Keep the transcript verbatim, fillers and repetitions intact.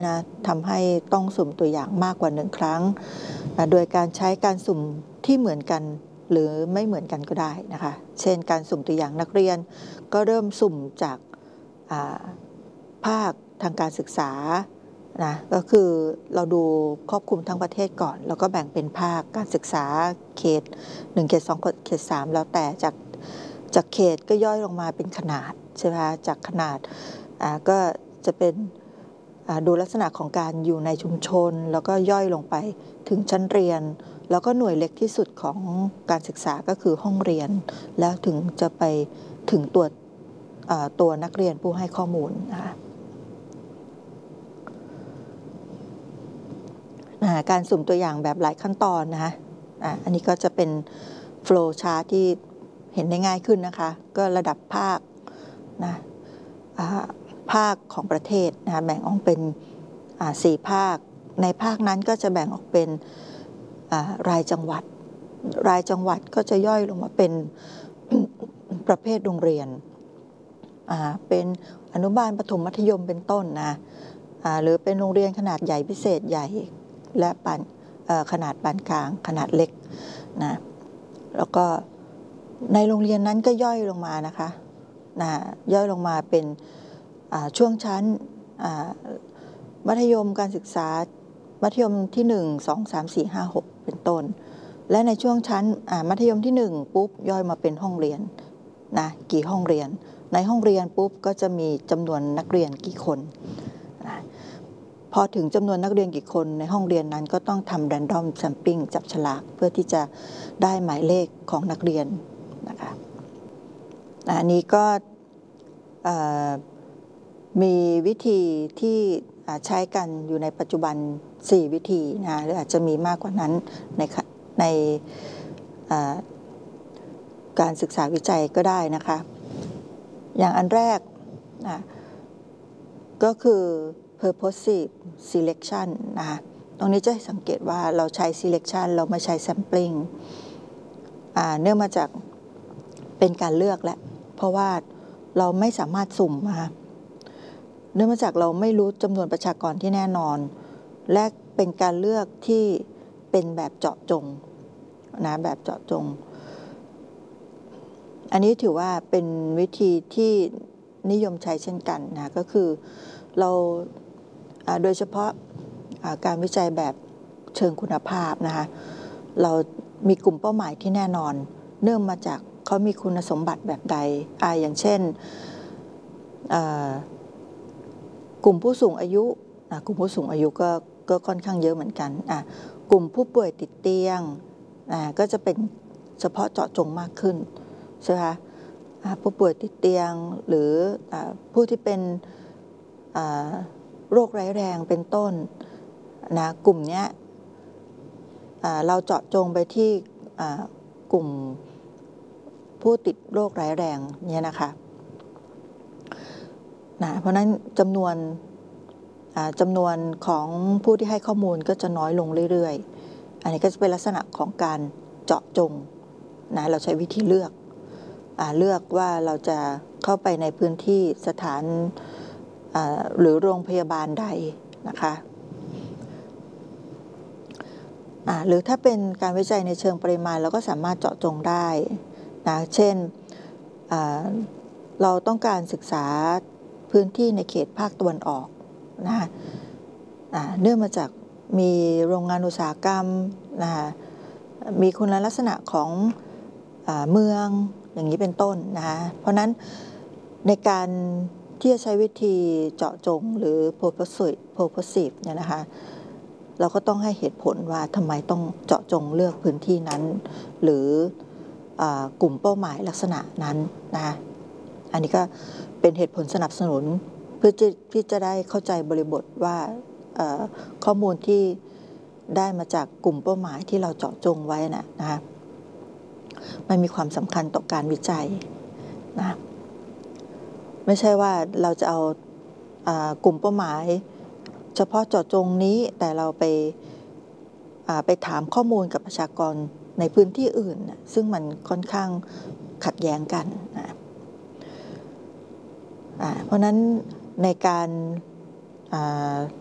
นะทำให้ต้องสุ่มตัวอย่างมากกว่าหนึ่งครั้งนะโดยการใช้การสุ่มที่เหมือนกันหรือไม่เหมือนกันก็ได้นะคะเช่นการสุ่มตัวอย่างนักเรียนก็เริ่มสุ่มจากภาคทางการศึกษานะก็คือเราดูครอบคลุมทั้งประเทศก่อนแล้วก็แบ่งเป็นภาคการศึกษาเขตหนึ่งเขตสองเขตสามแล้วแต่จากจากเขตก็ย่อยลงมาเป็นขนาดใช่ไหมคะจากขนาดก็จะเป็นดูลักษณะของการอยู่ในชุมชนแล้วก็ย่อยลงไปถึงชั้นเรียนแล้วก็หน่วยเล็กที่สุดของการศึกษาก็คือห้องเรียนแล้วถึงจะไปถึงตัวตัวนักเรียนผู้ให้ข้อมูลนะคะการสุ่มตัวอย่างแบบหลายขั้นตอนนะคะอันนี้ก็จะเป็นโฟลว์ชาร์ตที่เห็นได้ง่ายขึ้นนะคะก็ระดับภาคนะภาคของประเทศนะคะแบ่งออกเป็นสี่ภาคในภาคนั้นก็จะแบ่งออกเป็นรายจังหวัดรายจังหวัดก็จะย่อยลงมาเป็นประเภทโรงเรียนเป็นอนุบาลประถมมัธยมเป็นต้นนะหรือเป็นโรงเรียนขนาดใหญ่พิเศษใหญ่และปานขนาดปานกลางขนาดเล็กนะแล้วก็ในโรงเรียนนั้นก็ย่อยลงมานะคะนะย่อยลงมาเป็นช่วงชั้นมัธยมการศึกษามัธยมที่หนึ่ง สอง สาม สี่ ห้า หกเป็นต้นและในช่วงชั้นมัธยมที่หนึ่งปุ๊บย่อยมาเป็นห้องเรียนนะกี่ห้องเรียนในห้องเรียนปุ๊บก็จะมีจำนวนนักเรียนกี่คนนะพอถึงจำนวนนักเรียนกี่คนในห้องเรียนนั้นก็ต้องทำ random sampling จับฉลากเพื่อที่จะได้หมายเลขของนักเรียนนะคะอันนี้ก็มีวิธีที่ใช้กันอยู่ในปัจจุบันสี่วิธีนะหรืออาจจะมีมากกว่านั้นในในการศึกษาวิจัยก็ได้นะคะอย่างอันแรกนะก็คือ purposive selection นะคะตรงนี้จะสังเกตว่าเราใช้ selection เราไม่ใช้ sampling เนื่องมาจากเป็นการเลือกแหละเพราะว่าเราไม่สามารถสุ่มมาเนื่องมาจากเราไม่รู้จำนวนประชากรที่แน่นอนและเป็นการเลือกที่เป็นแบบเจาะจงนะแบบเจาะจงอันนี้ถือว่าเป็นวิธีที่นิยมใช้เช่นกันนะก็คือเราโดยเฉพาะการวิจัยแบบเชิงคุณภาพนะคะเรามีกลุ่มเป้าหมายที่แน่นอนเนื่องมาจากเขามีคุณสมบัติแบบใดอ่าอย่างเช่นกลุ่มผู้สูงอายุกลุ่มผู้สูงอายุก็ก็ค่อนข้างเยอะเหมือนกันอ่ะกลุ่มผู้ป่วยติดเตียงอ่าก็จะเป็นเฉพาะเจาะจงมากขึ้นใช่ไหมคะผู้ป่วยติดเตียงหรือผู้ที่เป็นโรคร้ายแรงเป็นต้นนะกลุ่มนี้เราเจาะจงไปที่กลุ่มผู้ติดโรคร้ายแรงเนี่ยนะคะนะเพราะนั้นจำนวนจำนวนของผู้ที่ให้ข้อมูลก็จะน้อยลงเรื่อยๆอันนี้ก็จะเป็นลักษณะของการเจาะจงนะเราใช้วิธีเลือกเลือกว่าเราจะเข้าไปในพื้นที่สถานหรือโรงพยาบาลใดนะคะหรือถ้าเป็นการวิจัยในเชิงปริมาณเราก็สามารถเจาะจงได้นะเช่นเราต้องการศึกษาพื้นที่ในเขตภาคตะวันออกนะเนื่องมาจากมีโรงงานอุตสาหกรรมนะมีคุณลักษณะของเมืองอย่างนี้เป็นต้นนะคะเพราะนั้นในการที่จะใช้วิธีเจาะจงหรือ purposive purposive เนี่ยนะคะเราก็ต้องให้เหตุผลว่าทำไมต้องเจาะจงเลือกพื้นที่นั้นหรือกลุ่มเป้าหมายลักษณะนั้นนะคะอันนี้ก็เป็นเหตุผลสนับสนุนเพื่อที่จะได้เข้าใจบริบทว่าข้อมูลที่ได้มาจากกลุ่มเป้าหมายที่เราเจาะจงไว้นะนะคะมันมีความสำคัญต่อการวิจัยนะไม่ใช่ว่าเราจะเอากลุ่มเป้าหมายเฉพาะเจาะจงนี้แต่เราไปไปถามข้อมูลกับประชากรในพื้นที่อื่นซึ่งมันค่อนข้างขัดแย้งกันนะเพราะนั้นในการ